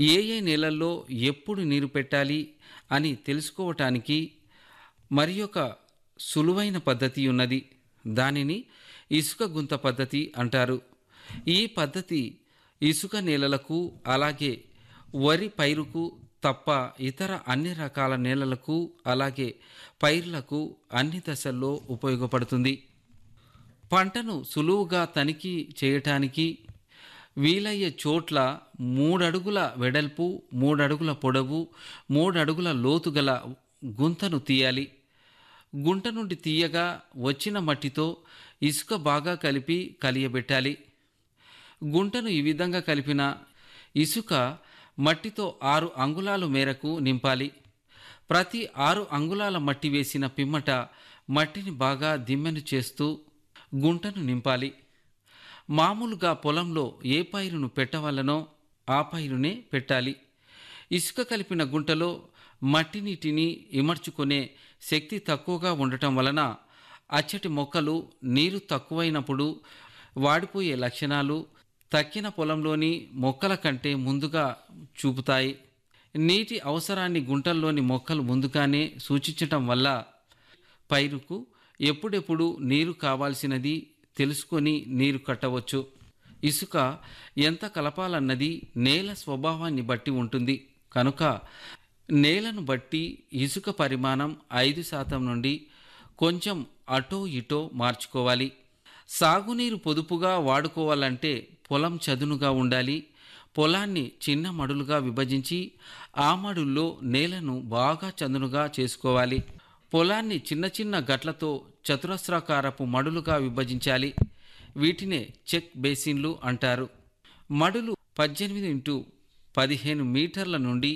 ఏ ఏ నెలల్లో ఎప్పుడు నీరు పెట్టాలి అని తెలుసుకోవటానికి మరి ఒక సులువైన పద్ధతి ఉన్నది. దానిని ఇసుక గుంత పద్ధతి అంటారు. ఈ పద్ధతి ఇసుక నేలలకు అలాగే వరి పైరుకు తప్ప ఇతర అన్ని రకాల నేలలకు అలాగే పైర్లకు అన్ని దశల్లో ఉపయోగపడుతుంది. పంటను సులువుగా తనిఖీ చేయటానికి వీలయ్యే చోట్ల 3 అడుగుల వెడల్పు, 3 అడుగుల పొడవు, 3 అడుగుల లోతు గల గుంతను తీయాలి. గుంట నుండి తీయగా వచ్చిన మట్టితో ఇసుక బాగా కలిపి కలియబెట్టాలి. గుంటను ఈ విధంగా కలిపిన ఇసుక మట్టితో 6 అంగుళాల మేరకు నింపాలి. ప్రతి 6 అంగుళాల మట్టి వేసిన పిమ్మట మట్టిని బాగా దిమ్మెను చేస్తూ గుంటను నింపాలి. మామూలుగా పొలంలో ఏ పైరును పెట్టవలనో ఆ పైరునే పెట్టాలి. ఇసుక కలిపిన గుంటలో మట్టి నీటిని ఇమర్చుకునే శక్తి తక్కువగా ఉండటం వలన అచ్చటి మొక్కలు నీరు తక్కువైనప్పుడు వాడిపోయే లక్షణాలు తక్కిన పొలంలోని మొక్కల కంటే ముందుగా చూపుతాయి. నీటి అవసరాన్ని గుంటల్లోని మొక్కలు ముందుగానే సూచించటం వల్ల పైరుకు ఎప్పుడెప్పుడు నీరు కావాల్సినది తెలుసుకొని నీరు కట్టవచ్చు. ఇసుక ఎంత కలపాలన్నది నేల స్వభావాన్ని బట్టి ఉంటుంది కనుక నేలను బట్టి ఇసుక పరిమాణం 5% నుండి కొంచెం అటో ఇటో మార్చుకోవాలి. సాగునీరు పొదుపుగా వాడుకోవాలంటే పొలం చదునుగా ఉండాలి. పొలాన్ని చిన్న మడులుగా విభజించి ఆ మడుల్లో నేలను బాగా చదునుగా చేసుకోవాలి. పొలాన్ని చిన్న చిన్న గట్లతో చతురస్రాకారపు మడులుగా విభజించాలి. వీటినే చెక్ బేసిన్లు అంటారు. మడులు 18x15 మీటర్ల నుండి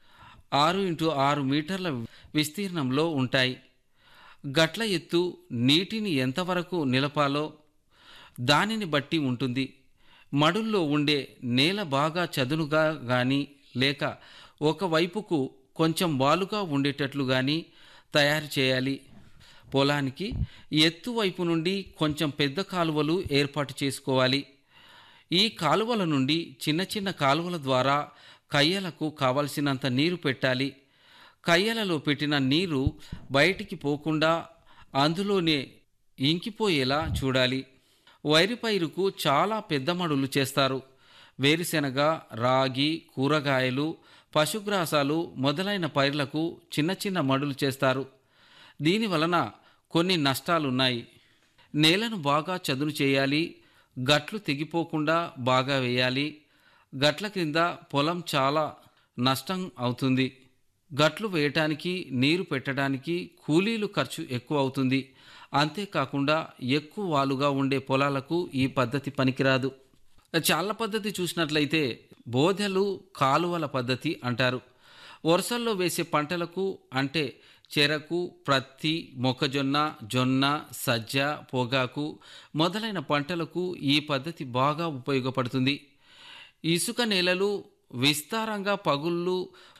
6x6 మీటర్ల విస్తీర్ణంలో ఉంటాయి. గట్ల ఎత్తు నీటిని ఎంతవరకు నిలపాలో దానిని బట్టి ఉంటుంది. మడుల్లో ఉండే నేల బాగా చదునుగా కానీ లేక ఒకవైపుకు కొంచెం వాలుగా ఉండేటట్లు కానీ తయారు చేయాలి. పొలానికి ఎత్తు వైపు నుండి కొంచెం పెద్ద కాలువలు ఏర్పాటు చేసుకోవాలి. ఈ కాలువల నుండి చిన్న చిన్న కాలువల ద్వారా కయ్యలకు కావలసినంత నీరు పెట్టాలి. కయ్యలలో పెట్టిన నీరు బయటికి పోకుండా అందులోనే ఇంకిపోయేలా చూడాలి. వరి పైరుకు చాలా పెద్ద మడులు చేస్తారు. వేరుశెనగ, రాగి, కూరగాయలు, పశుగ్రాసాలు మొదలైన పైర్లకు చిన్న చిన్న మడులు చేస్తారు. దీనివలన కొన్ని నష్టాలున్నాయి. నేలను బాగా చదును చేయాలి. గట్లు తెగిపోకుండా బాగా వేయాలి. గట్ల క్రింద పొలం చాలా నష్టం అవుతుంది. గట్లు వేయటానికి నీరు పెట్టడానికి కూలీలు ఖర్చు ఎక్కువ అవుతుంది. అంతేకాకుండా ఎక్కువ వాలుగా ఉండే పొలాలకు ఈ పద్ధతి పనికిరాదు. చాలా పద్ధతి చూసినట్లయితే బోదెలు కాలువల పద్ధతి అంటారు. వరుసల్లో వేసే పంటలకు అంటే చెరకు, ప్రత్తి, మొక్కజొన్న, జొన్న, సజ్జ, పొగాకు మొదలైన పంటలకు ఈ పద్ధతి బాగా ఉపయోగపడుతుంది. ఇసుక నేలలు విస్తారంగా పగుళ్ళు